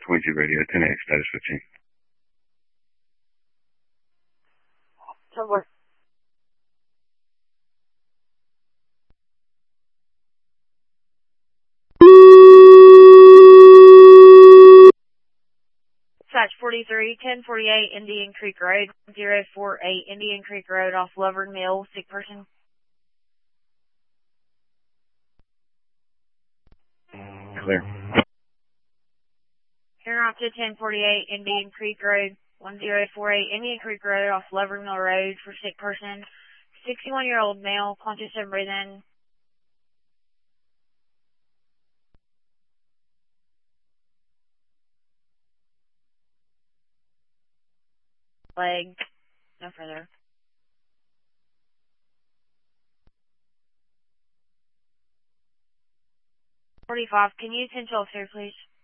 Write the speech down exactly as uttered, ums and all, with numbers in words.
twenty-two radio, ten eight, status fifteen. Somewhere. Dispatch forty-three, ten forty-eight Indian Creek Road, zero four eight Indian Creek Road off Lovern Mill, sick person. Clear. Interrupted ten forty-eight Indian Creek Road, one zero four eight Indian Creek Road off Lovern Mill Road for sick person. sixty-one-year-old male, conscious and breathing. Leg. No further. forty-five, can you attend to officer, please?